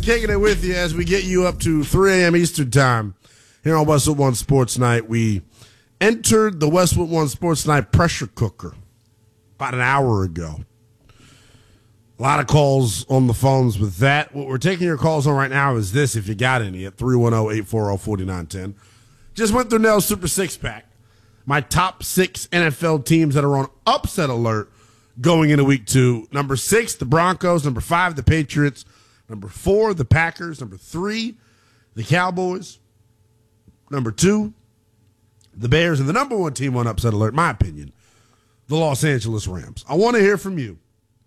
kicking it with you as we get you up to 3 a.m. Eastern Time here on Westwood One Sports Night. We entered the Westwood One Sports Night pressure cooker about an hour ago. A lot of calls on the phones with that. What we're taking your calls on right now is this, if you got any, at 310-840-4910. Just went through Nell's Super Six Pack. My top 6 NFL teams that are on upset alert going into week 2. Number 6, the Broncos. Number 5, the Patriots. Number 4, the Packers. Number 3, the Cowboys. Number 2, the Bears. And the number 1 team on upset alert, in my opinion, the Los Angeles Rams. I want to hear from you.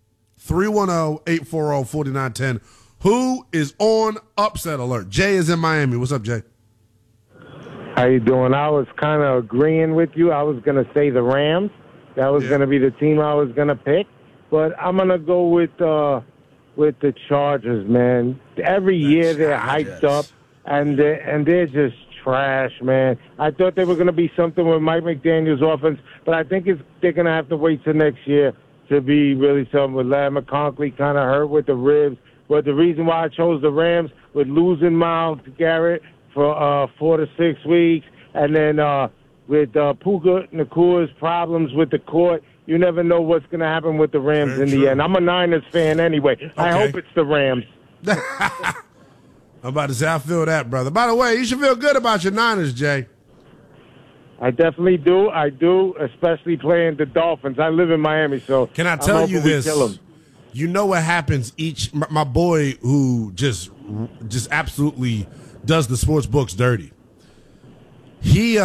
310-840-4910. Who is on upset alert? Jay is in Miami. What's up, Jay? How you doing? I was kind of agreeing with you. I was going to say the Rams. That was going to be the team I was going to pick. But I'm going to go with the Chargers, man. Every year they're hyped up, and they're just trash, man. I thought they were going to be something with Mike McDaniel's offense, but I think they're going to have to wait till next year to be really something with Larry McConkey kind of hurt with the ribs. But the reason why I chose the Rams with losing Myles Garrett for 4 to 6 weeks, and then with Puka Nakua's problems with the court, you never know what's going to happen with the Rams the end. I'm a Niners fan anyway. Okay. I hope it's the Rams. I'm about to say, I feel that, brother. By the way, you should feel good about your Niners, Jay. I definitely do. I do, especially playing the Dolphins. I live in Miami, so can I tell you this? You know what happens my boy who just absolutely does the sports books dirty. He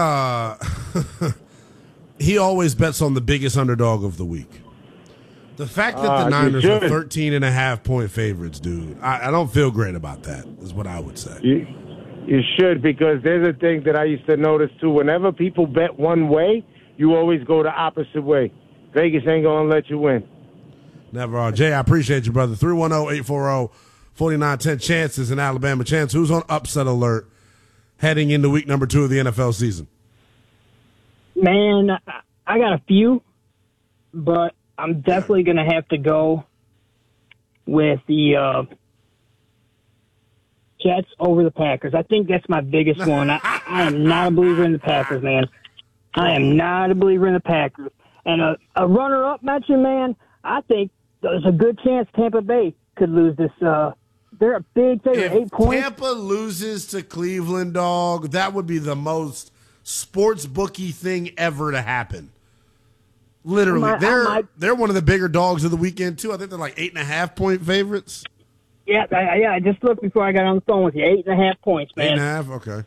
he always bets on the biggest underdog of the week. The fact that the Niners are 13.5-point favorites, dude, I don't feel great about that, is what I would say. You should, because there's a thing that I used to notice, too. Whenever people bet one way, you always go the opposite way. Vegas ain't going to let you win. Never are. Jay, I appreciate you, brother. 310-840-4910. Chance is in Alabama. Chance, who's on upset alert heading into week number 2 of the NFL season? Man, I got a few, but I'm definitely going to have to go with the Jets over the Packers. I think that's my biggest one. I am not a believer in the Packers, man. I am not a believer in the Packers. And a runner-up mention, man, I think there's a good chance Tampa Bay could lose this. They're a big favorite, 8 points. If Tampa loses to Cleveland, dog, that would be the most sports bookie thing ever to happen. Literally. They're one of the bigger dogs of the weekend, too. I think they're like 8.5-point favorites. Yeah, I just looked before I got on the phone with you. 8.5 points, man. 8.5, okay.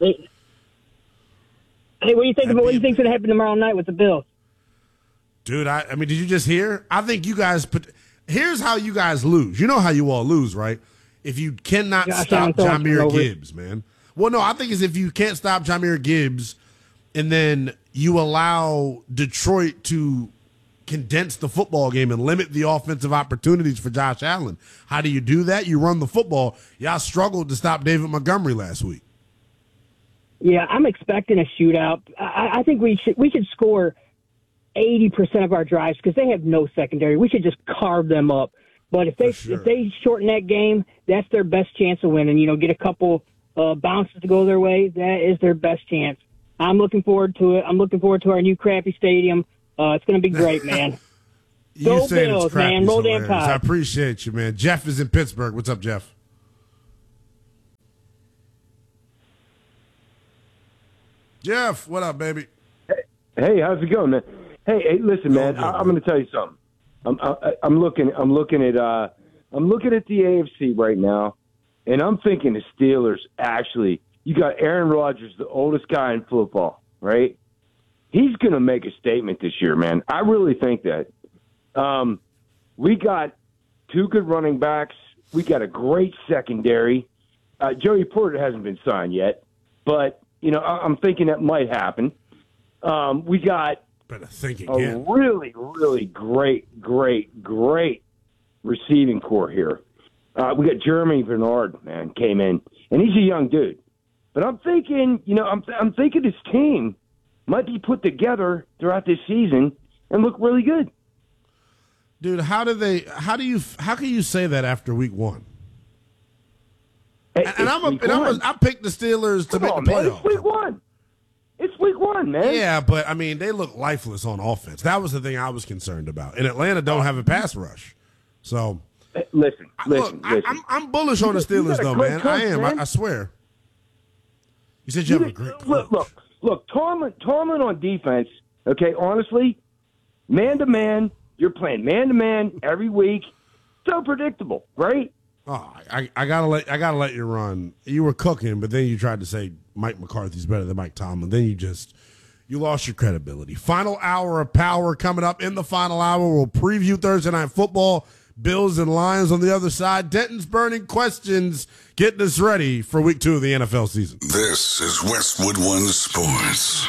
Hey, what do you think about what do you think's going to happen tomorrow night with the Bills? Dude, I mean, did you just hear? I think you guys here's how you guys lose. You know how you all lose, right? If you cannot stop Jahmyr Gibbs, man. Well, no, I think it's if you can't stop Jahmyr Gibbs and then you allow Detroit to condense the football game and limit the offensive opportunities for Josh Allen. How do you do that? You run the football. Y'all struggled to stop David Montgomery last week. Yeah, I'm expecting a shootout. I think we should score 80% of our drives because they have no secondary. We should just carve them up. But if they shorten that game, that's their best chance of winning. You know, get a couple bounces to go their way. That is their best chance. I'm looking forward to it. I'm looking forward to our new crappy stadium. It's going to be great, man. Go Bills, man. Roll damn Tide. I appreciate you, man. Jeff is in Pittsburgh. What's up, Jeff? Jeff, what up, baby? Hey, how's it going, man? Hey, listen, man. I'm going to tell you something. I'm looking at the AFC right now, and I'm thinking the Steelers. Actually, you got Aaron Rodgers, the oldest guy in football, right? He's going to make a statement this year, man. I really think that. We got 2 good running backs. We got a great secondary. Joey Porter hasn't been signed yet, but I'm thinking that might happen. We got a really, really great receiving core here. We got Jeremy Bernard, man, came in, and he's a young dude. But I'm thinking, I'm thinking this team might be put together throughout this season and look really good. Dude, how can you say that after week 1? I picked the Steelers to make the playoffs. It's week one. It's week one, man. Yeah, but I mean, they look lifeless on offense. That was the thing I was concerned about. And Atlanta don't have a pass rush, so listen. I'm bullish on the Steelers, though, man. Coach, I am. I swear. You said you have a great coach. Look. Tomlin on defense. Okay, honestly, man to man, you're playing man to man every week. So predictable, right? Oh, I gotta let you run. You were cooking, but then you tried to say Mike McCarthy's better than Mike Tomlin. Then you lost your credibility. Final hour of power coming up. In the final hour, we'll preview Thursday Night Football. Bills and Lions on the other side. Denton's burning questions, getting us ready for week 2 of the NFL season. This is Westwood One Sports.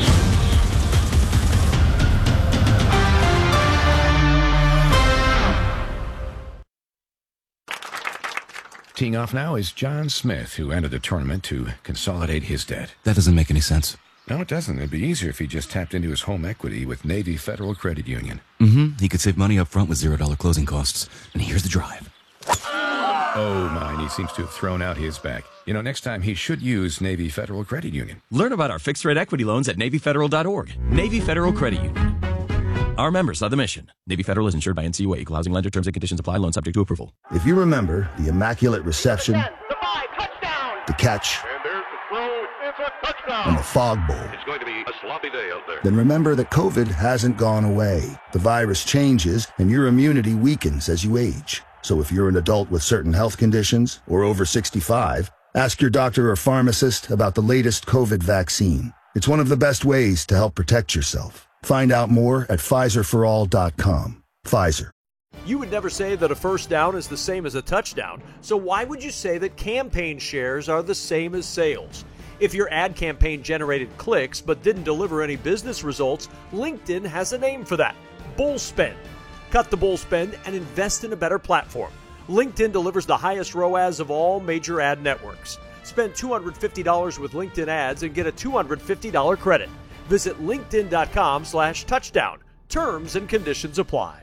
Teeing off now is John Smith, who entered the tournament to consolidate his debt. That doesn't make any sense. No, it doesn't. It'd be easier if he just tapped into his home equity with Navy Federal Credit Union. He could save money up front with $0 closing costs. And here's the drive. Oh, my, and he seems to have thrown out his back. You know, next time he should use Navy Federal Credit Union. Learn about our fixed-rate equity loans at NavyFederal.org. Navy Federal Credit Union. Our members are the mission. Navy Federal is insured by NCUA. Equal housing lender. Terms and conditions apply. Loan subject to approval. If you remember the immaculate reception, 10, the 5, touchdown. The catch, and there's the throw. It's a touchdown. And the fog bowl, it's going to be a sloppy day out there. Then remember that COVID hasn't gone away. The virus changes, and your immunity weakens as you age. So if you're an adult with certain health conditions or over 65, ask your doctor or pharmacist about the latest COVID vaccine. It's one of the best ways to help protect yourself. Find out more at PfizerForAll.com. Pfizer. You would never say that a first down is the same as a touchdown, so why would you say that campaign shares are the same as sales? If your ad campaign generated clicks but didn't deliver any business results, LinkedIn has a name for that: bull spend. Cut the bull spend and invest in a better platform. LinkedIn delivers the highest ROAS of all major ad networks. Spend $250 with LinkedIn ads and get a $250 credit. Visit linkedin.com/touchdown. Terms and conditions apply.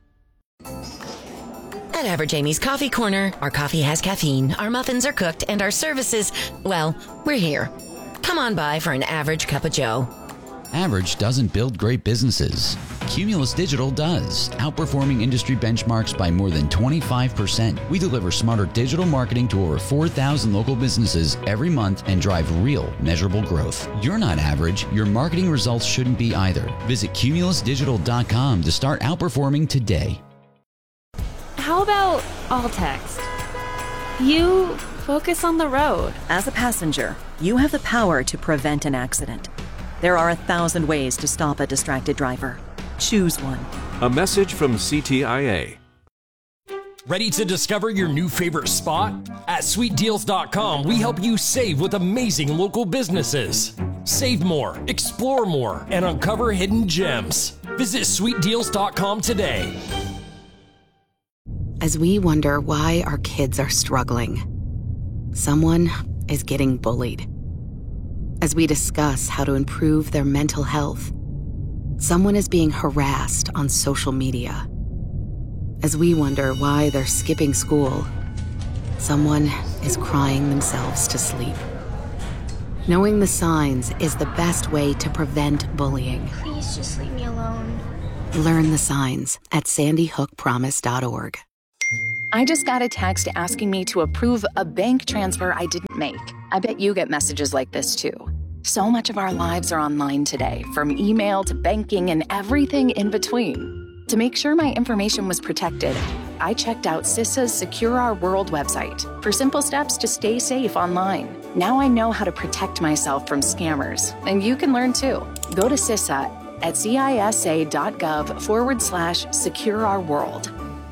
At Average Amy's Coffee Corner, our coffee has caffeine, our muffins are cooked, and our services, well, we're here. Come on by for an average cup of joe. Average doesn't build great businesses. Cumulus Digital does, outperforming industry benchmarks by more than 25%. We deliver smarter digital marketing to over 4,000 local businesses every month and drive real, measurable growth. You're not average. Your marketing results shouldn't be either. Visit cumulusdigital.com to start outperforming today. How about all text? You focus on the road. As a passenger, you have the power to prevent an accident. There are 1,000 ways to stop a distracted driver. Choose one. A message from CTIA. Ready to discover your new favorite spot? At SweetDeals.com, we help you save with amazing local businesses. Save more, explore more, and uncover hidden gems. Visit SweetDeals.com today. As we wonder why our kids are struggling, someone is getting bullied. As we discuss how to improve their mental health, someone is being harassed on social media. As we wonder why they're skipping school, someone is crying themselves to sleep. Knowing the signs is the best way to prevent bullying. Please just leave me alone. Learn the signs at sandyhookpromise.org. I just got a text asking me to approve a bank transfer I didn't make. I bet you get messages like this too. So much of our lives are online today, from email to banking and everything in between. To make sure my information was protected, I checked out CISA's Secure Our World website for simple steps to stay safe online. Now I know how to protect myself from scammers, and you can learn too. Go to CISA at CISA.gov/Secure Our World.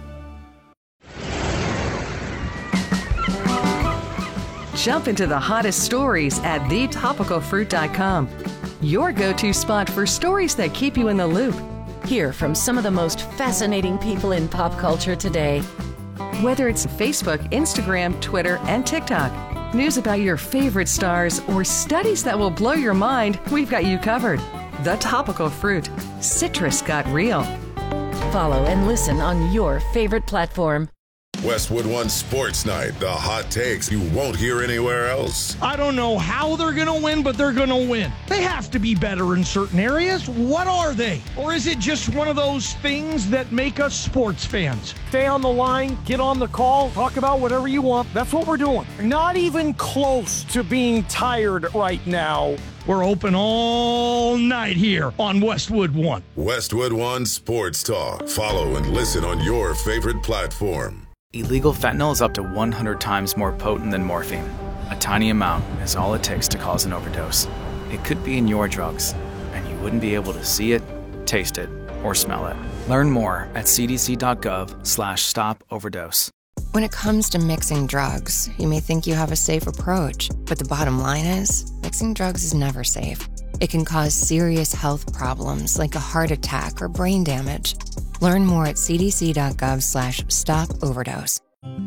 Jump into the hottest stories at thetopicalfruit.com. Your go-to spot for stories that keep you in the loop. Hear from some of the most fascinating people in pop culture today. Whether it's Facebook, Instagram, Twitter, and TikTok, news about your favorite stars, or studies that will blow your mind, we've got you covered. The Topical Fruit. Citrus got real. Follow and listen on your favorite platform. Westwood One Sports Night, the hot takes you won't hear anywhere else. I don't know how they're going to win, but they're going to win. They have to be better in certain areas. What are they? Or is it just one of those things that make us sports fans? Stay on the line, get on the call, talk about whatever you want. That's what we're doing. Not even close to being tired right now. We're open all night here on Westwood One. Westwood One Sports Talk. Follow and listen on your favorite platform. Illegal fentanyl is up to 100 times more potent than morphine. A tiny amount is all it takes to cause an overdose. It could be in your drugs, and you wouldn't be able to see it, taste it, or smell it. Learn more at cdc.gov/stop-overdose. When it comes to mixing drugs, you may think you have a safe approach, but the bottom line is, mixing drugs is never safe. It can cause serious health problems like a heart attack or brain damage. Learn more at cdc.gov/stop-overdose.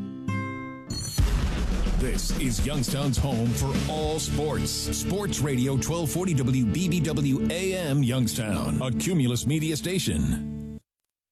This is Youngstown's home for all sports. Sports Radio 1240 WBBW AM Youngstown, a Cumulus media station.